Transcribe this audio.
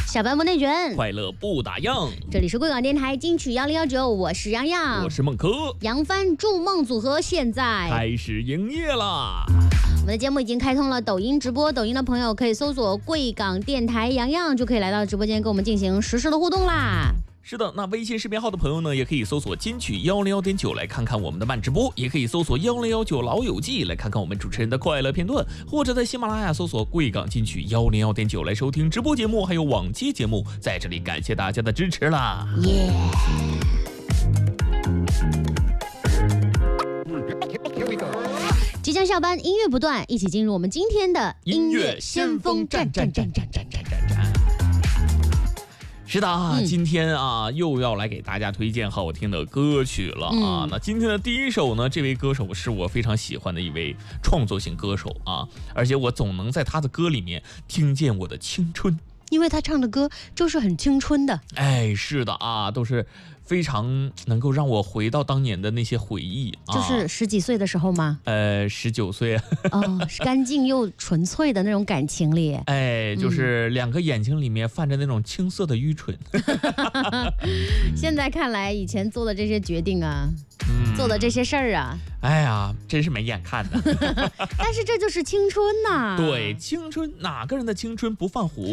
下班不内卷， 快乐不打烊。 这里是贵港电台金曲1019，我是洋洋， 我是孟珂。 扬帆筑梦组合现在开始营业啦！ 我们的节目已经开通了抖音直播，抖音的朋友可以搜索贵港电台洋洋，就可以来到直播间跟我们进行实时的互动啦。 是的，那微信视频号的朋友呢，也可以搜索金曲101.9来看看我们的慢直播，也可以搜索1019老友记来看看我们主持人的快乐片段，或者在喜马拉雅搜索贵港金曲101.9来收听直播节目，还有往期节目。在这里感谢大家的支持啦！ 耶、即将下班，音乐不断，一起进入我们今天的音乐先锋站。 是的啊，今天啊又要来给大家推荐好听的歌曲了啊。那今天的第一首呢，这位歌手是我非常喜欢的一位创作型歌手啊，而且我总能在他的歌里面听见我的青春， 因为他唱的歌就是很青春的。 哎，是的啊，都是非常能够让我回到当年的那些回忆啊。 就是10几岁的时候吗 ？19岁。 哦，是干净又纯粹的那种感情里。 哎，就是两个眼睛里面泛着那种青涩的愚蠢。 现在看来，以前做的这些决定啊，做的这些事儿啊， 哎呀，真是没眼看的。 但是这就是青春呐。 对，青春，哪个人的青春不犯虎？